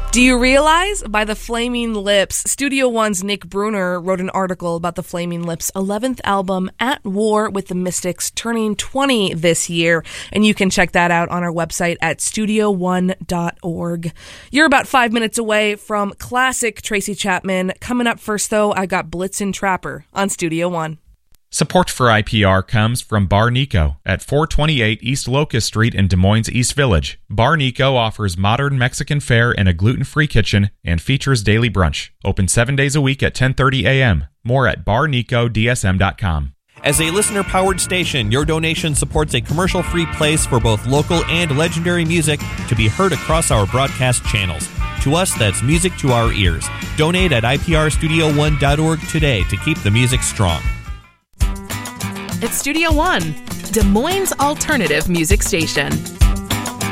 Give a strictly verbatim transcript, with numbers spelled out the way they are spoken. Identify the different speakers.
Speaker 1: Do you realize? By the Flaming Lips. Studio One's Nick Bruner wrote an article about the Flaming Lips' eleventh album, At War with the Mystics, turning twenty this year, and you can check that out on our website at studio one dot org. You're about five minutes away from classic Tracy Chapman. Coming up first, though, I got Blitzen Trapper on Studio One.
Speaker 2: Support for I P R comes from Bar Nico at four twenty-eight East Locust Street in Des Moines East Village. Bar Nico offers modern Mexican fare and a gluten-free kitchen and features daily brunch. Open seven days a week at ten thirty a.m. More at bar nico d s m dot com.
Speaker 3: As a listener-powered station, your donation supports a commercial-free place for both local and legendary music to be heard across our broadcast channels. To us, that's music to our ears. Donate at I P R studio one dot org today to keep the music strong.
Speaker 4: It's Studio One, Des Moines' alternative music station.